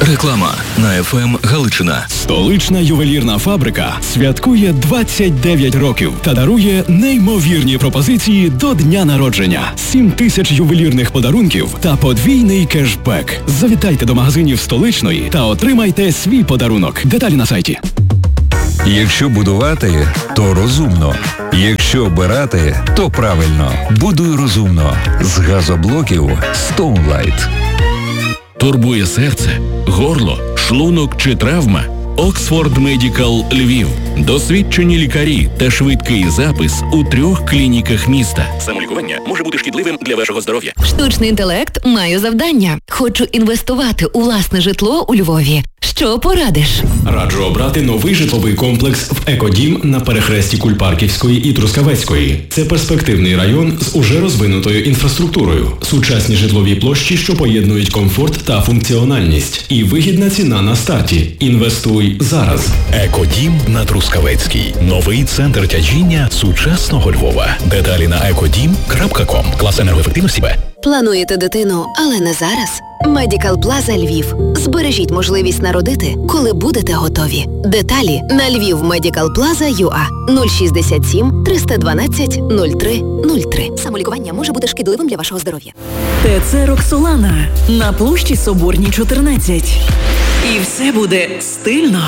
Реклама на ФМ Галичина. Столична ювелірна фабрика святкує 29 років та дарує неймовірні пропозиції до дня народження. 7 тисяч ювелірних подарунків та подвійний кешбек. Завітайте до магазинів Столичної та отримайте свій подарунок. Деталі на сайті. Якщо будувати, то розумно. Якщо обирати, то правильно. Будуй розумно. З газоблоків Stoneline. Турбує серце, горло, шлунок чи травма? Оксфорд Медикал Львів. Досвідчені лікарі та швидкий запис у 3 клініках міста. Самолікування може бути шкідливим для вашого здоров'я. Штучний інтелект має завдання. Хочу інвестувати у власне житло у Львові. Що порадиш? Раджу обрати новий житловий комплекс в Екодім на перехресті Кульпарківської і Трускавецької. Це перспективний район з уже розвинутою інфраструктурою, сучасні житлові площі, що поєднують комфорт та функціональність, і вигідна ціна на старті. Інвестуй зараз. Екодім на Трускавецькій. Новий центр тяжіння сучасного Львова. Деталі на ecodim.com. Клас енергоефективності Б. Плануєте дитину, але не зараз? Медикал Плаза Львів. Збережіть можливість народити, коли будете готові. Деталі на lvivmedicalplaza.ua 067 312 03 03. Самолікування може бути шкідливим для вашого здоров'я. ТЦ «Роксолана» на площі Соборній, 14. І все буде стильно.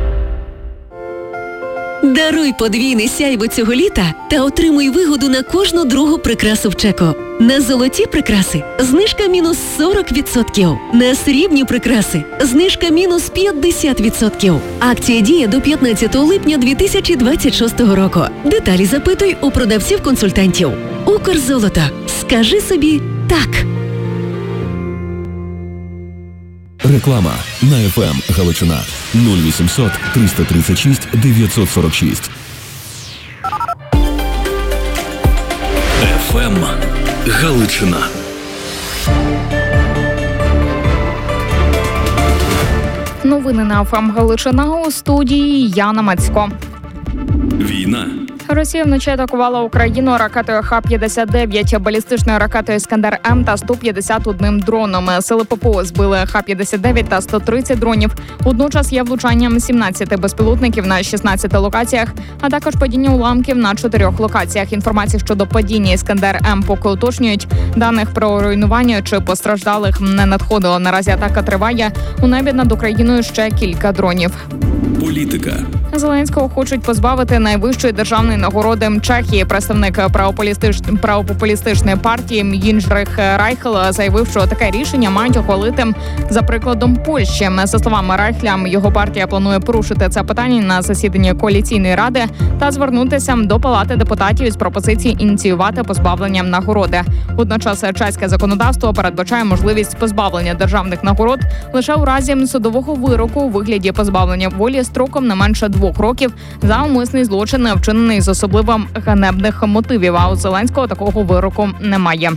Даруй подвійне сяйво цього літа та отримуй вигоду на кожну другу прикрасу в Чеко. На золоті прикраси знижка мінус 40%. На срібні прикраси знижка мінус 50%. Акція діє до 15 липня 2026 року. Деталі запитуй у продавців-консультантів. Укрзолото. Скажи собі «так». Реклама на ФМ Галичина. 0800 336 946. ФМ Галичина. Новини на ФМ Галичина, у студії Яна Мацько. Війна. Росія вночі атакувала Україну ракетою Х-59, балістичною ракетою «Іскандер-М» та 151 дроном. Сили ППО збили Х-59 та 130 дронів. Водночас є влучанням 17 безпілотників на 16 локаціях, а також падіння уламків на 4 локаціях. Інформації щодо падіння «Іскандер-М» поки уточнюють. Даних про руйнування чи постраждалих не надходило. Наразі атака триває. У небі над Україною ще кілька дронів. Політика. Зеленського хочуть позбавити найвищої державної нагороди Чехії. Представник правопопулістичної партії Їнжрих Райхел заявив, що таке рішення мають ухвалити за прикладом Польщі. За словами Райхля, його партія планує порушити це питання на засіданні коаліційної ради та звернутися до Палати депутатів із пропозиції ініціювати позбавлення нагороди. Водночас чеське законодавство передбачає можливість позбавлення державних нагород лише у разі судового вироку у вигляді позбавлення волі строком не менше 2 років за умисний злочин, вчинений з особливо ганебних мотивів. А у Зеленського такого вироку немає.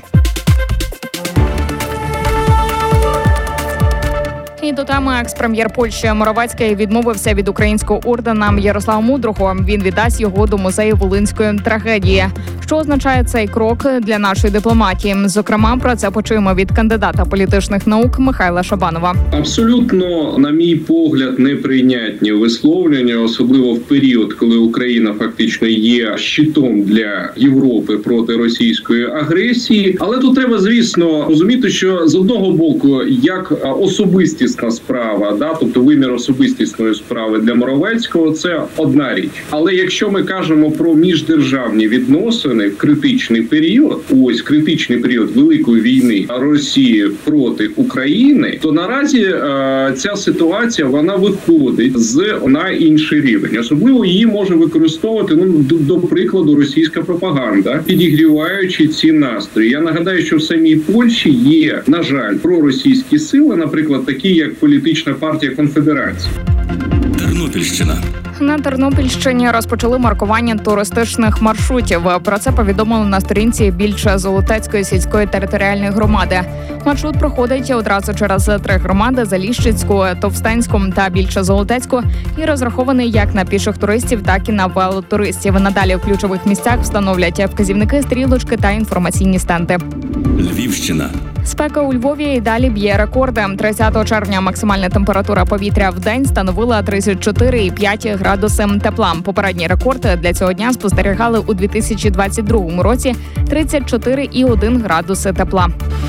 І до теми екс-прем'єр Польщі Моровецький відмовився від українського ордена Ярослава Мудрого. Він віддасть його до музею Волинської трагедії. Що означає цей крок для нашої дипломатії? Зокрема, про це почуємо від кандидата політичних наук Михайла Шабанова. Абсолютно, на мій погляд, неприйнятні висловлення, особливо в період, коли Україна фактично є щитом для Європи проти російської агресії. Але тут треба, звісно, розуміти, що з одного боку, як особистісна справа, тобто вимір особистісної справи для Моровецького, це одна річ. Але якщо ми кажемо про міждержавні відносини, критичний період Великої війни Росії проти України, то наразі ця ситуація, вона виходить на інший рівень. Особливо її може використовувати, до прикладу, російська пропаганда, підігріваючи ці настрої. Я нагадаю, що в самій Польщі є, на жаль, проросійські сили, наприклад, такі як політична партія Конфедерації. Тернопільщина. На Тернопільщині розпочали маркування туристичних маршрутів. Про це повідомили на сторінці Більше-Золотецької сільської територіальної громади. Маршрут проходить одразу через 3 громади – Заліщицьку, Товстенську та Більше-Золотецьку і розрахований як на піших туристів, так і на велотуристів. Надалі в ключових місцях встановлять вказівники, стрілочки та інформаційні стенди. Львівщина. Спека у Львові і далі б'є рекорди. 30 червня максимальна температура повітря в день становила 34,5 градуси тепла. Попередній рекорд для цього дня спостерігали у 2022 році – 34,1 градуси тепла.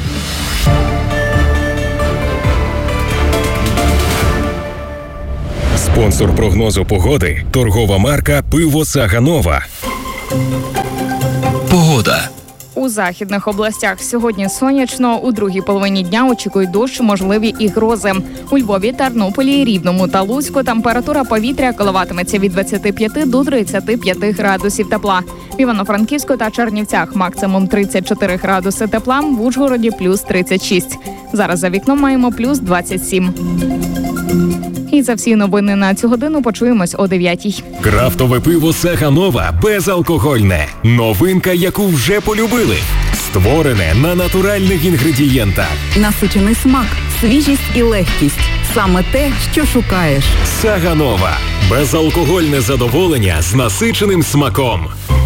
Спонсор прогнозу погоди – торгова марка «Пиво Саганова». Погода. У західних областях сьогодні сонячно, у другій половині дня очікують дощ, можливі і грози. У Львові, Тернополі, Рівному та Луцьку температура повітря коливатиметься від 25 до 35 градусів тепла. В Івано-Франківську та Чернівцях максимум 34 градуси тепла, в Ужгороді плюс 36. Зараз за вікном маємо плюс 27. І за всі новини на цю годину почуємось о 9-й. Крафтове пиво Саганова безалкогольне. Новинка, яку вже полюбили. Створене на натуральних інгредієнтах. Насичений смак, свіжість і легкість. Саме те, що шукаєш. Саганова. Безалкогольне задоволення з насиченим смаком.